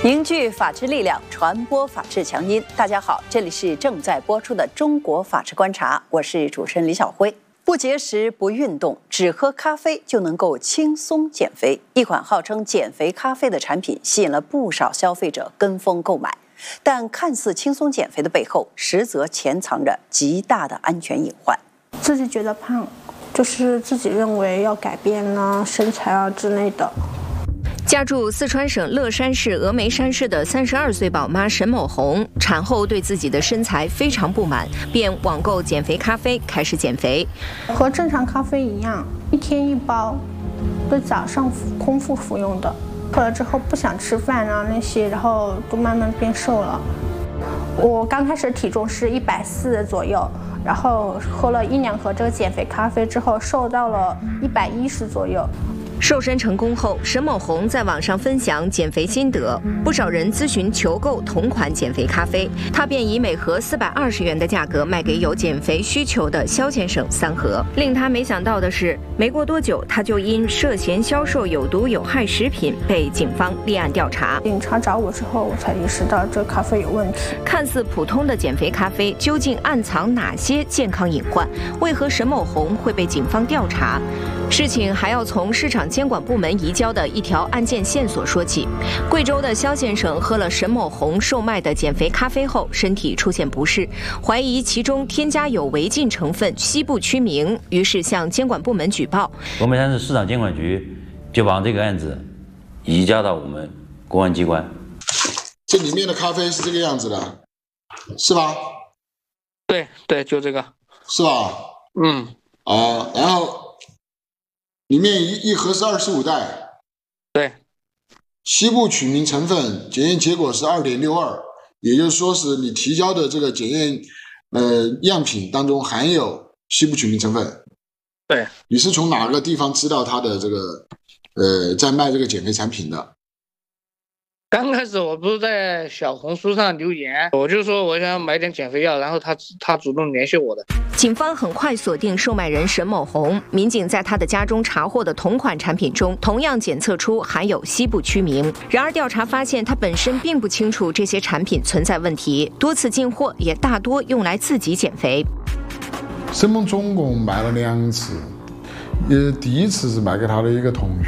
凝聚法治力量，传播法治强音。大家好，这里是正在播出的中国法治观察，我是主持人李晓辉。不节食、不运动，只喝咖啡就能够轻松减肥。一款号称减肥咖啡的产品，吸引了不少消费者跟风购买。但看似轻松减肥的背后，实则潜藏着极大的安全隐患。 自己觉得胖，就是自己认为要改变身材之类的。 家住四川省乐山市峨眉山市的32岁宝妈沈某红，产后对自己的身材非常不满，便网购减肥咖啡开始减肥。 和正常咖啡一样，1天1包，是早上空腹服用的。喝了之后不想吃饭那些，然后都慢慢变瘦了。我刚开始体重是140左右，然后喝了1、2盒这个减肥咖啡之后，瘦到了110左右。 瘦身成功后，沈某红在网上分享减肥心得，不少人咨询求购同款减肥咖啡，他便以每盒420元的价格卖给有减肥需求的肖先生3盒。令他没想到的是，没过多久，他就因涉嫌销售有毒有害食品被警方立案调查。 警察找我之后，我才意识到这咖啡有问题。 看似普通的减肥咖啡，究竟暗藏哪些健康隐患？为何沈某红会被警方调查？事情还要从市场监管部门移交的一条案件线索说起。贵州的肖先生喝了沈某红售卖的减肥咖啡后，身体出现不适，怀疑其中添加有违禁成分西部曲明，于是向监管部门举报。 峨眉山市市场监管局就把这个案子移交到我们公安机关。 这里面的咖啡是这个样子的，是吧？ 对，就这个， 是吧？然后里面一盒是25袋， 对， 西部曲明成分检验结果是2.62，也就是说是你提交的这个检验样品当中含有西部曲明成分。 对， 你是从哪个地方知道他的这个在卖这个减肥产品的？ 刚开始我不是在小红书上留言，我就说我想买点减肥药，然后他主动联系我的。 警方很快锁定售卖人沈某红，民警在他的家中查获的同款产品中，同样检测出含有西部曲明。然而调查发现，他本身并不清楚这些产品存在问题，多次进货也大多用来自己减肥。 沈某总共卖了2次，第一次是卖给他的一个同学，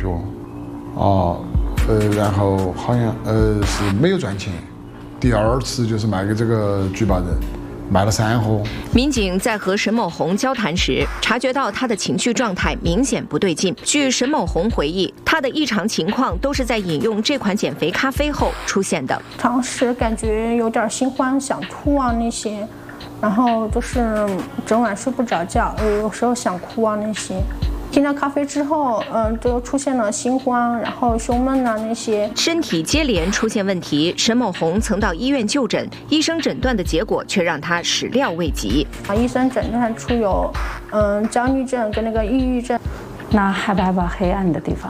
然后好像是没有赚钱。第2次就是卖给这个举报人，卖了3盒。 民警在和沈某红交谈时，察觉到他的情绪状态明显不对劲。据沈某红回忆，他的异常情况都是在饮用这款减肥咖啡后出现的。 当时感觉有点心慌、想吐那些，然后就是整晚睡不着觉，有时候想哭那些。听到咖啡之后，就出现了心慌，然后胸闷那些， 身体接连出现问题。沈某红曾到医院就诊，医生诊断的结果却让他始料未及。 医生诊断出有焦虑症跟那个抑郁症。 那害不害怕黑暗的地方？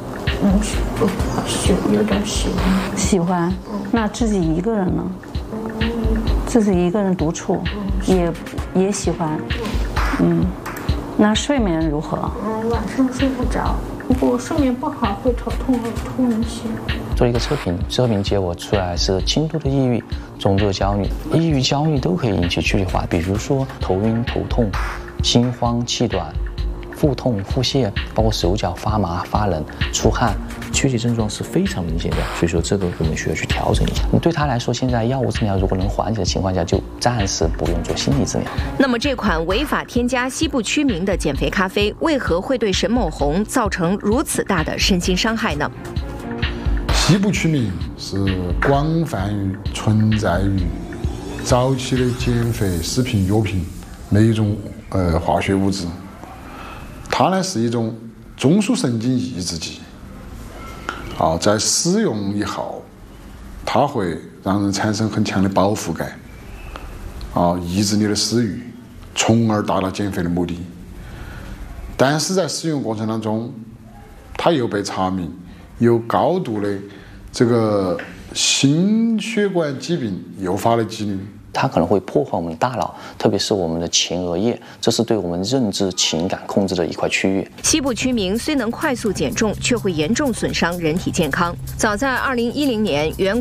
有点喜欢。 喜欢。那自己一个人呢？自己一个人独处，也喜欢。那睡眠如何？ 晚上睡不着，如果睡眠不好会头痛、耳痛一些。 做一个测评结果出来是轻度的抑郁、中度的焦虑。抑郁、焦虑都可以引起躯体化，比如说头晕、头痛、心慌、气短、腹痛、腹泻，包括手脚发麻、发冷、出汗，躯体症状是非常明显的。所以说这个我们需要去调整一下。对他来说，现在药物治疗如果能缓解的情况下，就暂时不用做心理治疗。 那么这款违法添加西部曲明的减肥咖啡，为何会对沈某红造成如此大的身心伤害呢？ 西部曲明是广泛存在于早期的减肥食品药品的一种化学物质，它呢是一种中枢神经抑制剂。在使用以后，它会让人产生很强的饱腹感，抑制你的食欲，从而达到减肥的目的。但是在使用过程当中，它又被查明有高度的这个心血管疾病诱发的几率。 它可能会破坏我们大脑，特别是我们的前额叶，这是对我们认知、情感控制的一块区域。 西部曲明虽能快速减重，却会严重损伤人体健康。早在2010年，原